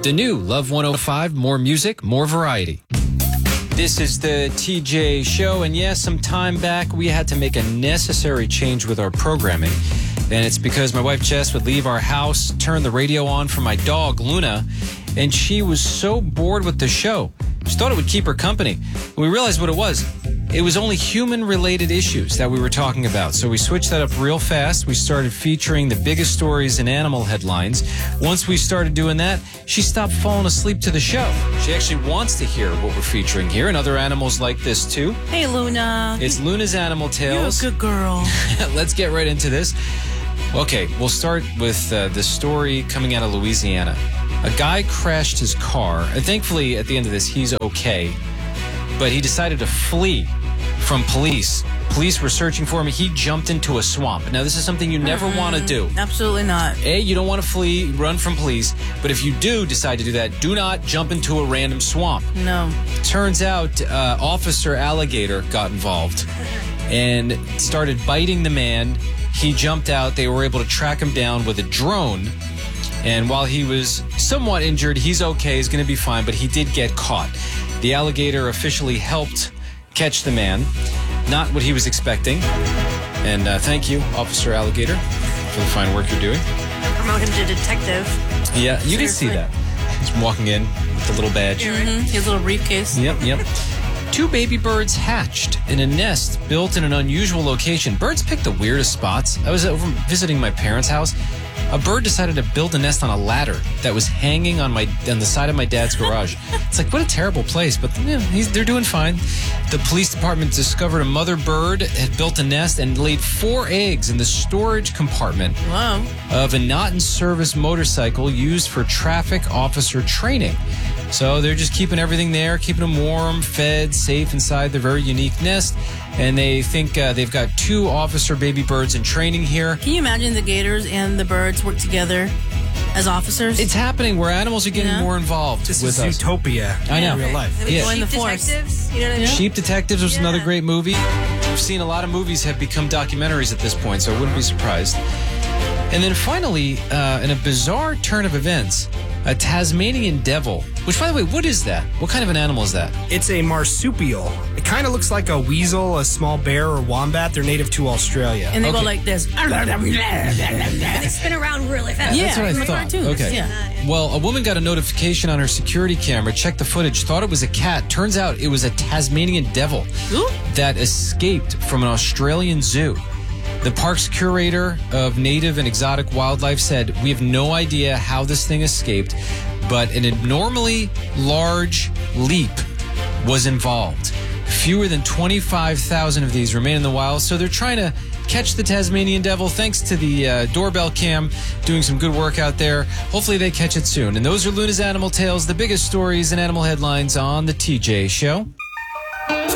The new Love 105, more music, more variety. This is the TJ Show, and yes, some time back we had to make a necessary change with our programming. And it's because my wife Jess would leave our house, turn the radio on for my dog Luna, and she was so bored with the show. She thought it would keep her company. We realized what it was. It was only human-related issues that we were talking about. So we switched that up real fast. We started featuring the biggest stories in animal headlines. Once we started doing that, she stopped falling asleep to the show. She actually wants to hear what we're featuring here, and other animals like this too. Hey, Luna. It's Luna's Animal Tales. You're a good girl. Let's get right into this. Okay, we'll start with the story coming out of Louisiana. A guy crashed his car, and thankfully, at the end of this, he's okay. But he decided to flee from police. Police were searching for him. He jumped into a swamp. Now, this is something you never want to do. Absolutely not. A, you don't want to flee, run from police. But if you do decide to do that, do not jump into a random swamp. No. Turns out Officer Alligator got involved and started biting the man. He jumped out. They were able to track him down with a drone. And while he was somewhat injured, he's okay. He's going to be fine, but he did get caught. The alligator officially helped catch the man. Not what he was expecting. And thank you, Officer Alligator, for the fine work you're doing. And promote him to detective. Yeah, you can see that. He's walking in with the little badge. Mm-hmm. His little briefcase. Yep. 2 baby birds hatched in a nest built in an unusual location. Birds pick the weirdest spots. I was over visiting my parents' house. A bird decided to build a nest on a ladder that was hanging on the side of my dad's garage. It's like, what a terrible place, but they're doing fine. The police department discovered a mother bird had built a nest and laid 4 eggs in the storage compartment of a not-in-service motorcycle used for traffic officer training. So they're just keeping everything there, keeping them warm, fed, safe inside their very unique nest. And they think they've got 2 officer baby birds in training here. Can you imagine the gators and the birds work together as officers? It's happening where animals are getting more involved This with is us. Utopia I know. in real life. Yeah. In the Sheep forest. Detectives, you know what I mean? Sheep Detectives was another great movie. We've seen a lot of movies have become documentaries at this point, so I wouldn't be surprised. And then finally, in a bizarre turn of events, a Tasmanian devil, which, by the way, what is that? What kind of an animal is that? It's a marsupial. It kind of looks like a weasel, a small bear, or wombat. They're native to Australia. And they go like this. They spin around really fast. Yeah, That's what I from the thought. cartoons. Okay. Yeah. Well, a woman got a notification on her security camera, checked the footage, thought it was a cat. Turns out it was a Tasmanian devil that escaped from an Australian zoo. The park's curator of native and exotic wildlife said, "We have no idea how this thing escaped, but an abnormally large leap was involved. Fewer than 25,000 of these remain in the wild, so they're trying to catch the Tasmanian devil thanks to the doorbell cam doing some good work out there. Hopefully they catch it soon." And those are Luna's Animal Tales, the biggest stories and animal headlines on the TJ Show.